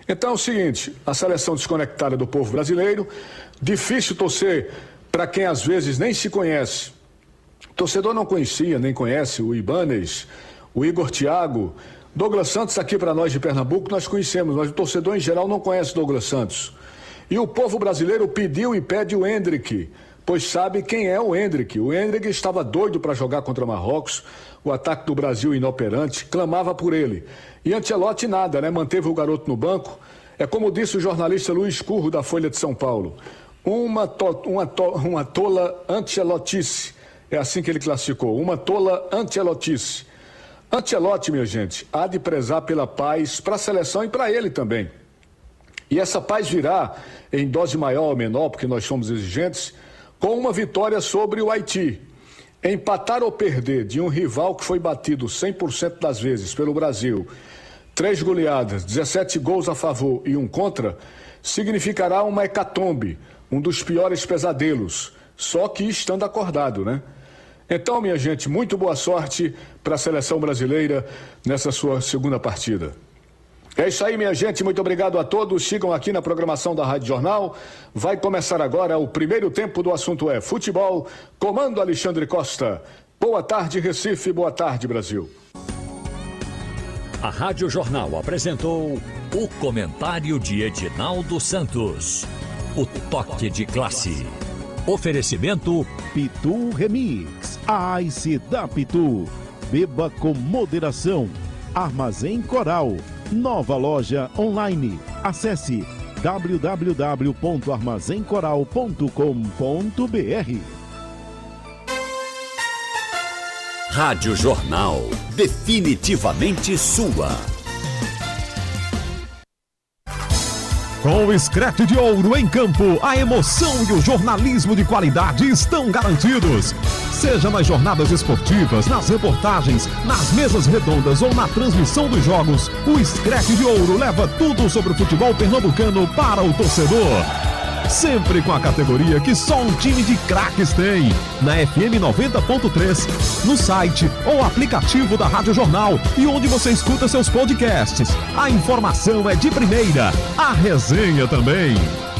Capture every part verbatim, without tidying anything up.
Então é o seguinte, a seleção desconectada do povo brasileiro, difícil torcer para quem às vezes nem se conhece. O torcedor não conhecia, nem conhece o Ibanez, o Igor Thiago, Douglas Santos aqui para nós de Pernambuco nós conhecemos, mas o torcedor em geral não conhece Douglas Santos. E o povo brasileiro pediu e pede o Endrick, pois sabe quem é o Endrick. O Endrick estava doido para jogar contra Marrocos, o ataque do Brasil inoperante, clamava por ele. E Ancelotti nada, né? Manteve o garoto no banco. É como disse o jornalista Luiz Curro da Folha de São Paulo, uma, to, uma, to, uma tola Ancelottice, é assim que ele classificou, uma tola Ancelottice. Ancelotti, minha gente, há de prezar pela paz para a seleção e para ele também. E essa paz virá em dose maior ou menor, porque nós somos exigentes, com uma vitória sobre o Haiti. Empatar ou perder de um rival que foi batido cem por cento das vezes pelo Brasil, três goleadas, dezessete gols a favor e um contra, significará uma hecatombe, um dos piores pesadelos, só que estando acordado, né? Então, minha gente, muito boa sorte para a seleção brasileira nessa sua segunda partida. É isso aí, minha gente, muito obrigado a todos, sigam aqui na programação da Rádio Jornal, vai começar agora o primeiro tempo do assunto é futebol, comando Alexandre Costa. Boa tarde, Recife, boa tarde, Brasil. A Rádio Jornal apresentou o comentário de Edinaldo Santos, o toque de classe. Oferecimento Pitu Remix, a Ice da Pitu, beba com moderação. Armazém Coral, nova loja online. Acesse w w w ponto armazém coral ponto com ponto b r. Rádio Jornal, definitivamente sua. Com o Screte de Ouro em campo, a emoção e o jornalismo de qualidade estão garantidos. Seja nas jornadas esportivas, nas reportagens, nas mesas redondas ou na transmissão dos jogos, o Screte de Ouro leva tudo sobre o futebol pernambucano para o torcedor. Sempre com a categoria que só um time de craques tem. Na F M noventa ponto três, no site ou aplicativo da Rádio Jornal e onde você escuta seus podcasts. A informação é de primeira, a resenha também.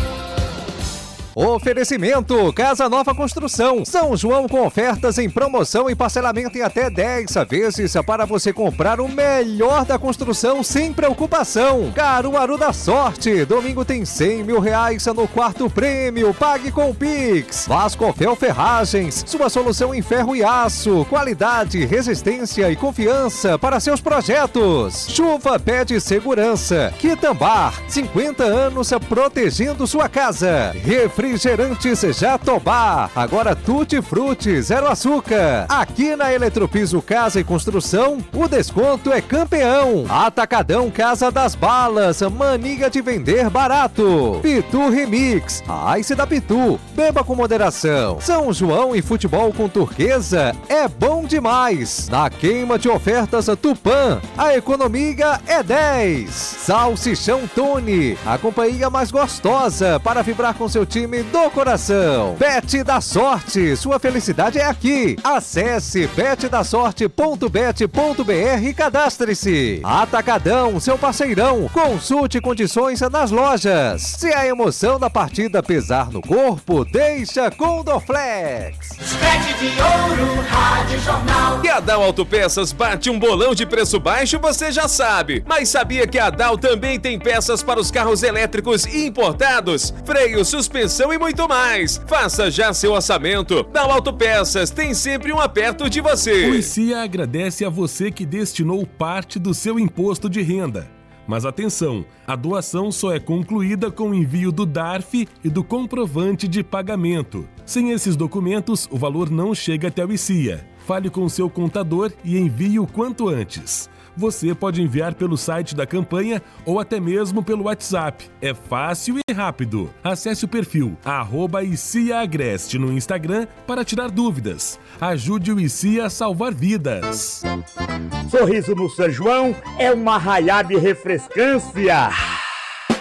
Oferecimento Casa Nova Construção, São João com ofertas em promoção e parcelamento em até dez vezes para você comprar o melhor da construção sem preocupação. Caruaru da Sorte, domingo tem cem mil reais no quarto prêmio, pague com o Pix. Vasconfel Ferragens, sua solução em ferro e aço, qualidade, resistência e confiança para seus projetos. Chuva pede segurança, Quitambar, cinquenta anos protegendo sua casa. Refri Refrigerantes Jatobá, agora Tutti Frutti, zero açúcar. Aqui na Eletropiso Casa e Construção, o desconto é campeão. Atacadão Casa das Balas, mania de vender barato. Pitu Remix, a Ice da Pitu, beba com moderação. São João e futebol com turquesa é bom demais. Na queima de ofertas Tupã, a economia é dez. Salsichão Tony, a companhia mais gostosa para vibrar com seu time do coração. Bet da Sorte, sua felicidade é aqui. Acesse bet da sorte ponto bet ponto b r e cadastre-se. Atacadão, seu parceirão. Consulte condições nas lojas. Se a emoção da partida pesar no corpo, deixa com o Dorflex. Screte de Ouro, Rádio Jornal. Que a Dal Autopeças bate um bolão de preço baixo, você já sabe. Mas sabia que a Dal também tem peças para os carros elétricos e importados? Freio, suspensão e muito mais. Faça já seu orçamento. Dal Autopeças tem sempre um perto de você. O I C I A agradece a você que destinou parte do seu imposto de renda. Mas atenção, a doação só é concluída com o envio do D A R F e do comprovante de pagamento. Sem esses documentos, o valor não chega até o I C I A. Fale com o seu contador e envie o quanto antes. Você pode enviar pelo site da campanha ou até mesmo pelo WhatsApp. É fácil e rápido. Acesse o perfil arroba I C I A Agreste no Instagram para tirar dúvidas. Ajude o I C I A a salvar vidas. Sorriso no São João é uma raiada de refrescância.